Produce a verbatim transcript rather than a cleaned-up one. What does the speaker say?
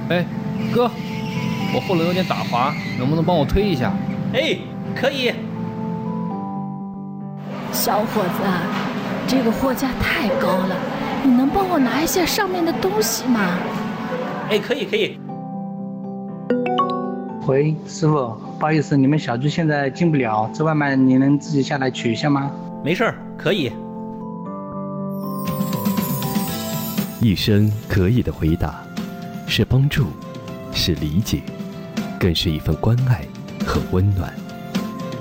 哎，哥，我后轮有点打滑，能不能帮我推一下？ 哎，可以。 小伙子，这个货架太高了，你能帮我拿一下上面的东西吗？ 哎，可以可以。 喂，师傅，不好意思，你们小区现在进不了，这外卖你能自己下来取一下吗？ 没事儿，可以。 一声可以的回答，是帮助，是理解，更是一份关爱和温暖。